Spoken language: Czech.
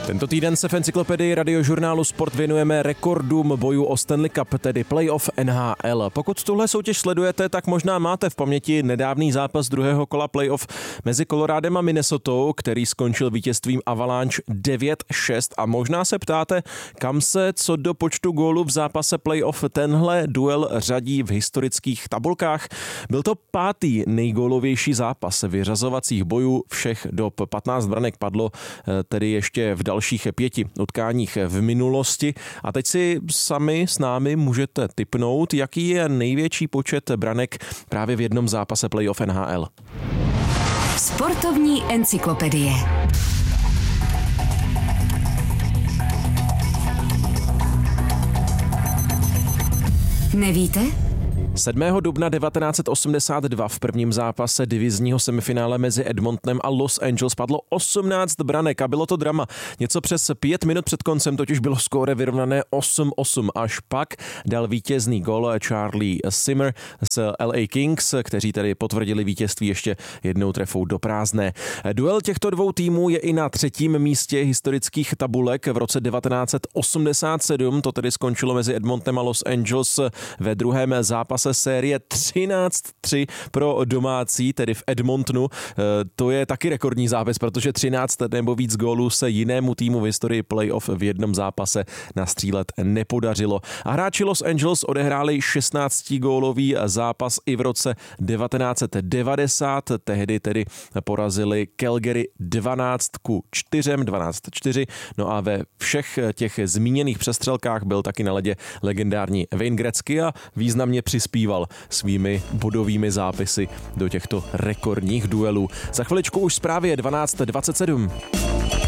Tento týden se v encyklopedii radiožurnálu Sport věnujeme rekordům bojů o Stanley Cup, tedy playoff NHL. Pokud tuhle soutěž sledujete, tak možná máte v paměti nedávný zápas druhého kola playoff mezi Colorádem a Minnesotou, který skončil vítězstvím Avalanche 9-6 a možná se ptáte, kam se co do počtu gólů v zápase playoff tenhle duel řadí v historických tabulkách. Byl to pátý nejgólovější zápas vyřazovacích bojů všech dob. 15 branek padlo tedy ještě v dalších 5 utkáních v minulosti. A teď si sami s námi můžete tipnout, jaký je největší počet branek právě v jednom zápase playoff NHL. Sportovní encyklopedie. Nevíte? 7. dubna 1982 v prvním zápase divizního semifinále mezi Edmontonem a Los Angeles padlo 18 branek a bylo to drama. Něco přes 5 minut před koncem totiž bylo skóre vyrovnané 8-8, až pak dal vítězný gól Charlie Simmer z LA Kings, kteří tedy potvrdili vítězství ještě jednou trefou do prázdné. Duel těchto dvou týmů je i na 3. místě historických tabulek. V roce 1987 to tedy skončilo mezi Edmontonem a Los Angeles ve druhém zápase série 13-3 pro domácí, tedy v Edmontonu. To je taky rekordní zápis, protože 13 nebo víc gólů se jinému týmu v historii playoff v jednom zápase nastřílet nepodařilo. A hráči Los Angeles odehráli 16-gólový zápas i v roce 1990. Tehdy tedy porazili Calgary 12-4. No a ve všech těch zmíněných přestřelkách byl taky na ledě legendární Wayne Gretzky a významně přispíval svými bodovými zápisy do těchto rekordních duelů. Za chviličku už zprávy je 12:27.